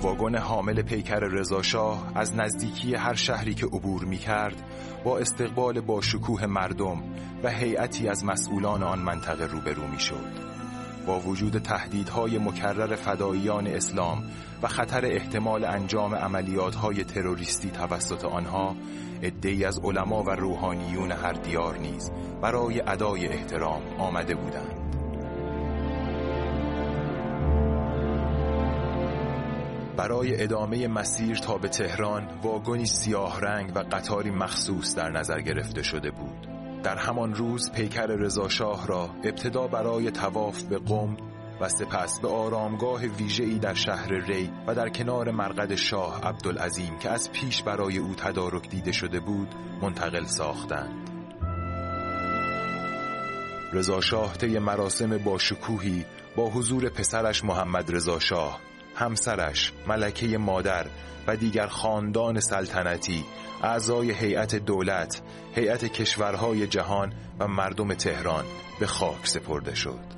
واگن حامل پیکر رضاشاه از نزدیکی هر شهری که عبور می‌کرد با استقبال با شکوه مردم و هیئتی از مسئولان آن منطقه روبرو می‌شد. با وجود تهدیدهای مکرر فداییان اسلام و خطر احتمال انجام عملیات‌های تروریستی توسط آنها، عده‌ای از علما و روحانیون هر دیار نیز برای ادای احترام آمده بودند. برای ادامه مسیر تا به تهران واگنی سیاه رنگ و قطاری مخصوص در نظر گرفته شده بود. در همان روز پیکر رضاشاه را ابتدا برای طواف به قم و سپس به آرامگاه ویژه‌ای در شهر ری و در کنار مرقد شاه عبدالعظیم که از پیش برای او تدارک دیده شده بود منتقل ساختند. رضاشاه طی مراسم با شکوهی با حضور پسرش محمد رضاشاه، همسرش، ملکه مادر و دیگر خاندان سلطنتی، اعضای هیئت دولت، هیئت کشورهای جهان و مردم تهران به خاک سپرده شد.